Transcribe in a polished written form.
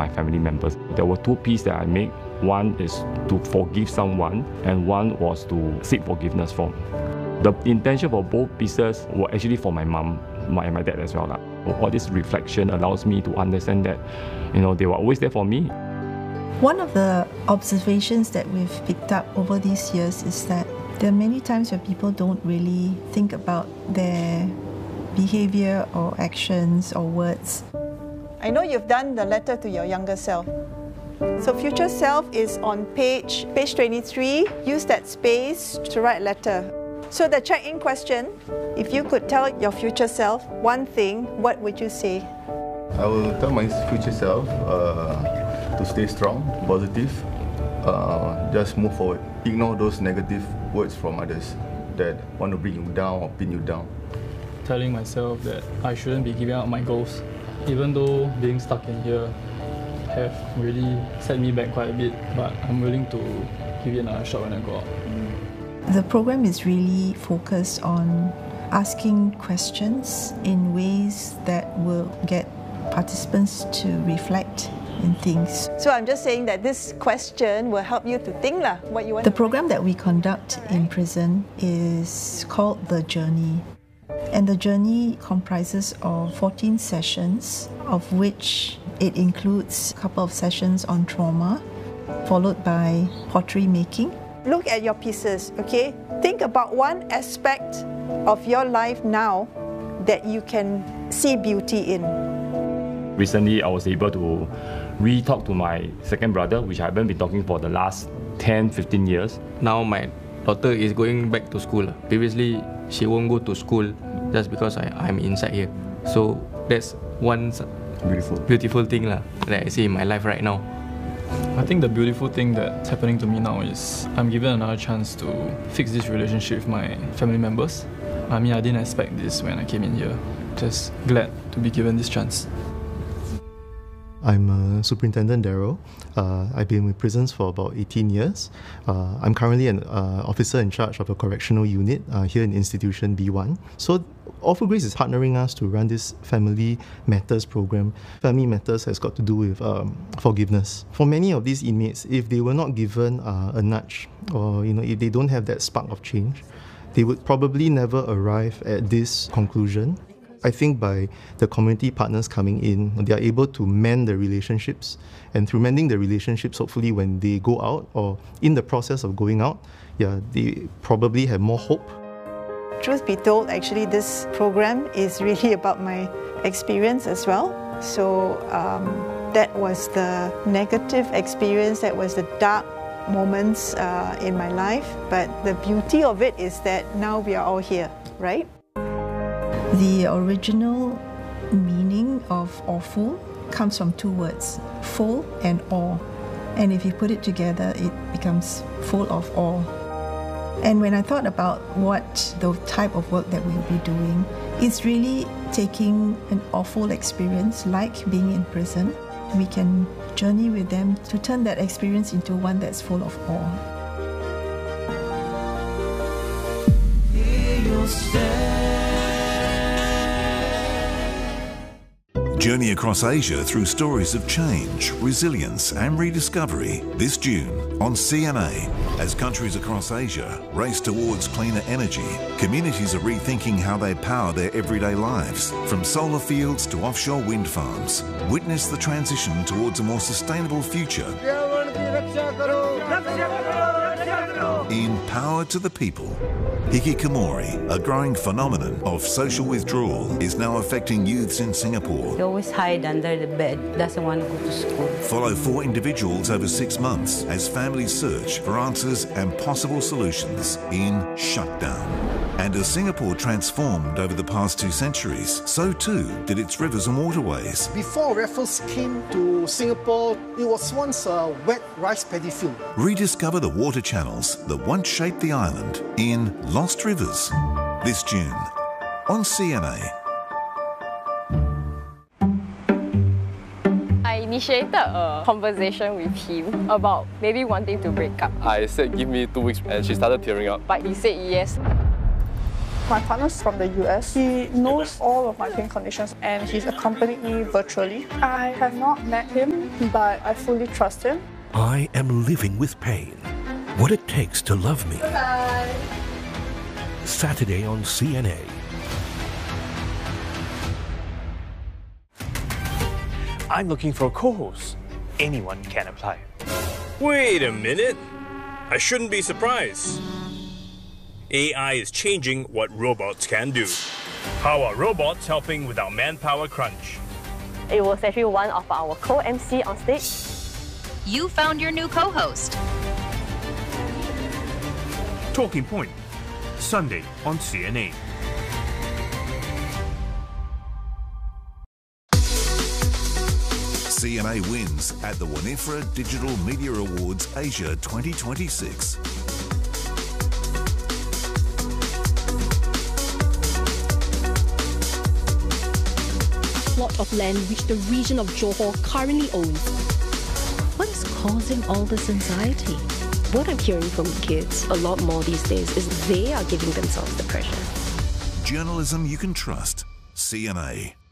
my family members. There were two pieces that I made. One is to forgive someone, and one was to seek forgiveness from. The intention for both pieces were actually for my mom, my dad as well. All this reflection allows me to understand that, they were always there for me. One of the observations that we've picked up over these years is that there are many times where people don't really think about their behavior or actions or words. I know you've done the letter to your younger self. So future self is on page 23. Use that space to write letter. So the check-in question, if you could tell your future self one thing, what would you say? I will tell my future self to stay strong, positive, just move forward. Ignore those negative words from others that want to bring you down or pin you down. Telling myself that I shouldn't be giving up my goals, even though being stuck in here have really set me back quite a bit, but I'm willing to give it another shot when I go out. The program is really focused on asking questions in ways that will get participants to reflect in things. So I'm just saying that this question will help you to think what you want. The program that we conduct in prison is called The Journey. And the journey comprises of 14 sessions, of which it includes a couple of sessions on trauma, followed by pottery making. Look at your pieces, okay? Think about one aspect of your life now that you can see beauty in. Recently, I was able to re-talk to my second brother, which I haven't been talking for the last 10-15 years. Now my daughter is going back to school. Previously, she won't go to school just because I'm inside here. So that's one beautiful thing that I see in my life right now. I think the beautiful thing that's happening to me now is I'm given another chance to fix this relationship with my family members. I mean, I didn't expect this when I came in here. Just glad to be given this chance. I'm Superintendent Daryl. I've been with prisons for about 18 years. I'm currently an officer in charge of a correctional unit here in Institution B1. So All for Grace is partnering us to run this Family Matters program. Family Matters has got to do with forgiveness. For many of these inmates, if they were not given a nudge, or if they don't have that spark of change, they would probably never arrive at this conclusion. I think by the community partners coming in, they are able to mend the relationships. And through mending the relationships, hopefully when they go out or in the process of going out, they probably have more hope. Truth be told, actually this program is really about my experience as well. So that was the negative experience, that was the dark moments in my life. But the beauty of it is that now we are all here, right? The original meaning of awful comes from two words, full and awe. And if you put it together, it becomes full of awe. And when I thought about what the type of work that we'll be doing, it's really taking an awful experience like being in prison. We can journey with them to turn that experience into one that's full of awe. Journey across Asia through stories of change, resilience and rediscovery this June on CMA. As countries across Asia race towards cleaner energy, communities are rethinking how they power their everyday lives. From solar fields to offshore wind farms, witness the transition towards a more sustainable future. In Power to the People, hikikomori, a growing phenomenon of social withdrawal, is now affecting youths in Singapore. They always hide under the bed, doesn't want to go to school. Follow 4 individuals over 6 months as families search for answers and possible solutions in Shutdown. And as Singapore transformed over the past 2 centuries, so too did its rivers and waterways. Before Raffles came to Singapore, it was once a wet rice paddy field. Rediscover the water channels that once shaped the island in Lost Rivers this June on CMA. I initiated a conversation with him about maybe wanting to break up. I said give me 2 weeks and she started tearing up. But he said yes. My partner's from the US. He knows all of my pain conditions and he's accompanied me virtually. I have not met him, but I fully trust him. I am living with pain. What it takes to love me. Bye. Saturday on CNA. I'm looking for a co-host. Anyone can apply. Wait a minute. I shouldn't be surprised. AI is changing what robots can do. How are robots helping with our manpower crunch? It was actually one of our co-MC on stage. You found your new co-host. Talking Point, Sunday on CNA. CNA wins at the Winifred Digital Media Awards Asia 2026. Plot of land which the region of Johor currently owns. What is causing all this anxiety? What I'm hearing from kids a lot more these days is they are giving themselves the pressure. Journalism you can trust. CNA.